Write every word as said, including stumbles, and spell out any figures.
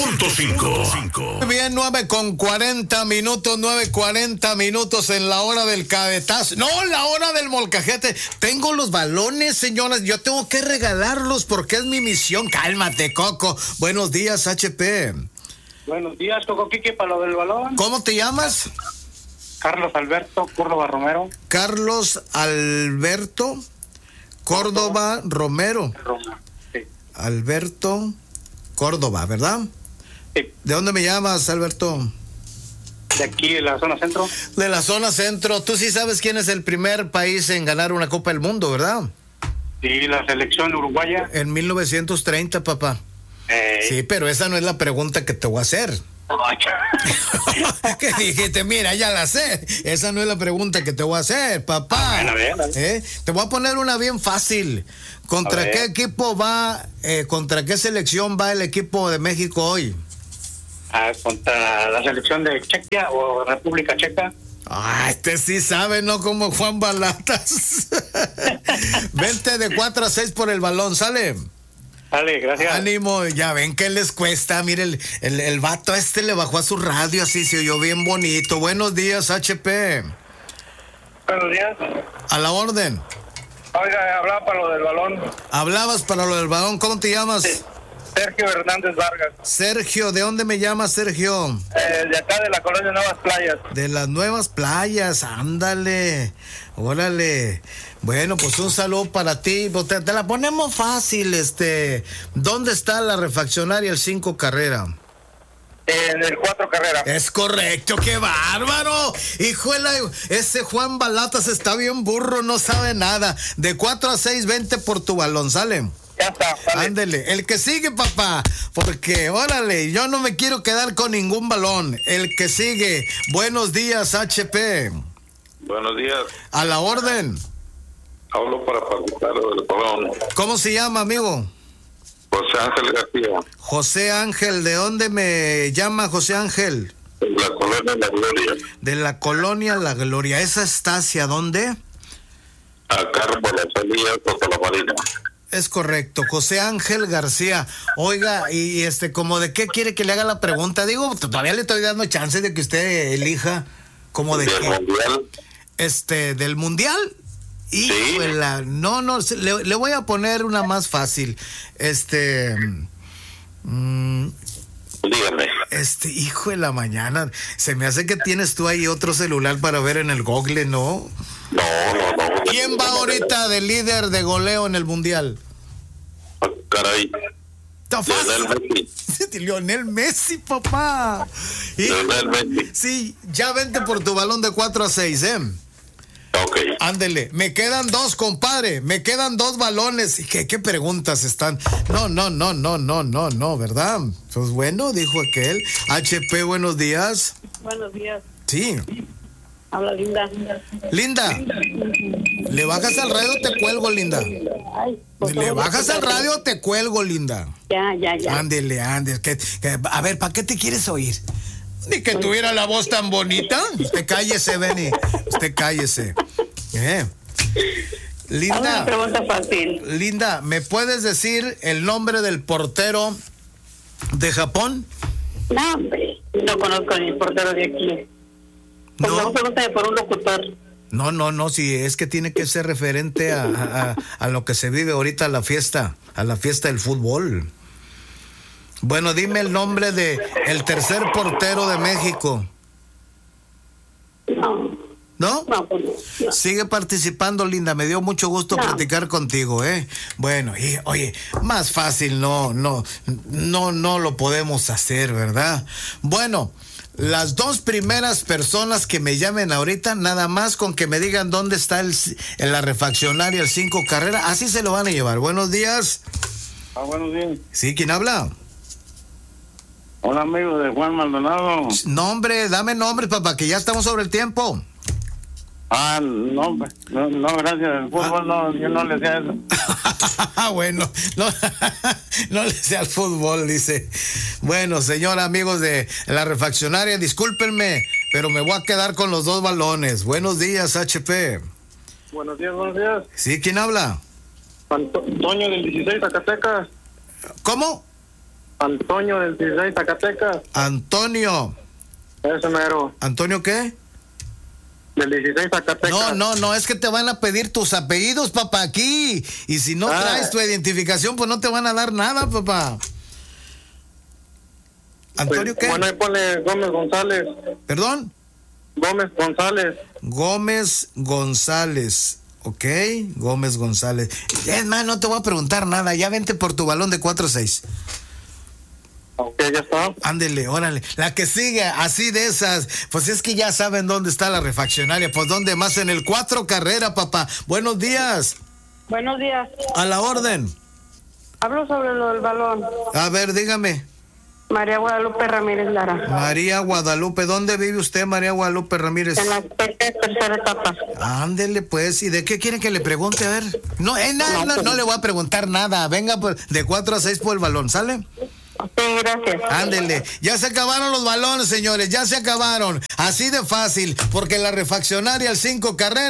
punto cinco. Muy bien, nueve con cuarenta minutos, nueve cuarenta minutos en la hora del cadetazo. No, la hora del molcajete. Tengo los balones, señoras. Yo tengo que regalarlos porque es mi misión. Cálmate, Coco. Buenos días, H P. Buenos días, Coco Quique, para lo del balón. ¿Cómo te llamas? Carlos Alberto Córdoba Romero. Carlos Alberto Córdoba Romero. Roma, sí. Alberto Córdoba, ¿verdad? Sí. ¿De dónde me llamas, Alberto? De aquí, de la zona centro. De la zona centro. Tú sí sabes quién es el primer país en ganar una Copa del Mundo, ¿verdad? Sí, la selección uruguaya. En mil novecientos treinta, papá. Eh... Sí, pero esa no es la pregunta que te voy a hacer. ¿Qué dijiste? Mira, ya la sé. Esa no es la pregunta que te voy a hacer, papá. A ver, a ver. ¿Eh? Te voy a poner una bien fácil. ¿Contra qué equipo va, eh, contra qué selección va el equipo de México hoy? Ah, contra la selección de Chequia o República Checa. Ah, este sí sabe, ¿no? Como Juan Balatas. Vente de cuatro a seis por el balón, ¿sale? Dale, gracias. Ánimo, ya ven que les cuesta. Mire, el, el, el vato este le bajó a su radio, así se oyó bien bonito. Buenos días, H P. Buenos días. A la orden. Oiga, hablaba para lo del balón. Hablabas para lo del balón, ¿cómo te llamas? Sí. Sergio Hernández Vargas. Sergio, ¿de dónde me llamas, Sergio? Eh, de acá de la colonia Nuevas Playas. De las Nuevas Playas, ándale, órale. Bueno, pues un saludo para ti. Te, te la ponemos fácil, este. ¿Dónde está la refaccionaria el cinco Carrera? En el cuatro Carrera. Es correcto, qué bárbaro. Híjole, ese Juan Balatas está bien burro, no sabe nada. De cuatro a seis, vente por tu balón, ¿sale? Ya está, vale. Ándele, el que sigue, papá, porque, órale, yo no me quiero quedar con ningún balón. El que sigue, buenos días, H P. Buenos días. A la orden. Hablo para participar del balón. ¿Cómo se llama, amigo? José Ángel García. José Ángel, ¿de dónde me llama José Ángel? De la colonia La Gloria. De la colonia La Gloria. ¿Esa está hacia dónde? Acá por la salida, por la Marina. Es correcto, José Ángel García. Oiga, y este, como de qué quiere que le haga la pregunta, digo, todavía le estoy dando chance de que usted elija, como de ¿Del qué. mundial? Este, ¿del mundial? Sí. Híjole, no, no, le, le voy a poner una más fácil. Este, mmm, Dígame. este, hijo de la mañana, se me hace que tienes tú ahí otro celular para ver en el Google, ¿no? No, no, no. ¿Quién va ahorita de líder de goleo en el mundial? Ah, caray. Está fácil. Lionel Messi. Lionel Messi, papá. Lionel Messi. Sí, ya vente por tu balón de cuatro a seis, ¿eh? Ok. Ándele, me quedan dos, compadre, me quedan dos balones. ¿Qué, qué preguntas están? No, no, no, no, no, no, no, ¿verdad? Pues bueno, dijo aquel. H P, buenos días. Buenos días. Sí. Habla Linda. Linda, ¿le bajas al radio o te cuelgo, Linda? Ay, por ¿Le favor, bajas al radio o te cuelgo, Linda? Ya, ya, ya. Ándele, ándele. Que, que, a ver, ¿para qué te quieres oír? Ni que tuviera la voz tan bonita. Usted cállese, Benny. Usted cállese. Eh. Linda. Una pregunta fácil. Linda, ¿me puedes decir el nombre del portero de Japón? No, hombre. No conozco ni el portero de aquí. Por No. favor, pregúntame por un locutor. No, no, no, si es que tiene que ser referente a, a, a lo que se vive ahorita, a la fiesta, a la fiesta del fútbol. Bueno, dime el nombre de el tercer portero de México. No. ¿No? No, pues no. No. Sigue participando, Linda. Me dio mucho gusto No. platicar contigo, ¿eh? Bueno, y oye, más fácil no, no, no, no lo podemos hacer, ¿verdad? Bueno, las dos primeras personas que me llamen ahorita, nada más con que me digan dónde está el, en la refaccionaria el cinco Carrera, así se lo van a llevar. Buenos días. Ah, buenos días. ¿Sí? ¿Quién habla? Hola, amigo de Juan Maldonado. Nombre, dame nombres, papá, que ya estamos sobre el tiempo. Ah, no, no, no, gracias. El fútbol no, yo no le sé eso. Bueno, no, no le sé al fútbol, dice. Bueno, señor, amigos de la refaccionaria, discúlpenme, pero me voy a quedar con los dos balones. Buenos días, H P. Buenos días, buenos días. ¿Sí? ¿Quién habla? Antonio del dieciséis, Zacatecas. ¿Cómo? Antonio del dieciséis, Zacatecas. Antonio. Ese mero. ¿Antonio qué? Del dieciséis, Zacatecas. No, no, no, es que te van a pedir tus apellidos, papá, aquí. Y si no Ah. traes tu identificación, pues no te van a dar nada, papá. ¿Antonio Pues, qué? bueno, ahí ponle Gómez González. ¿Perdón? Gómez González. Gómez González. Ok, Gómez González. Es más, no te voy a preguntar nada. Ya vente por tu balón de cuatro seis. Ok, ya está. Ándele, órale. La que sigue, así de esas. Pues es que ya saben dónde está la refaccionaria. Pues dónde más, en el cuatro Carrera, papá. Buenos días. Buenos días. A la orden. Hablo sobre lo del balón. A ver, dígame. María Guadalupe Ramírez Lara. María Guadalupe, ¿dónde vive usted, María Guadalupe Ramírez? En la ter- tercera etapa. Ándele, pues. ¿Y de qué quieren que le pregunte? A ver. No, eh, no, no, no le voy a preguntar nada. Venga, pues, de cuatro a seis por el balón, ¿sale? Sí, gracias. Ándele, ya se acabaron los balones, señores, ya se acabaron. Así de fácil, porque la refaccionaria, el cinco Carrera.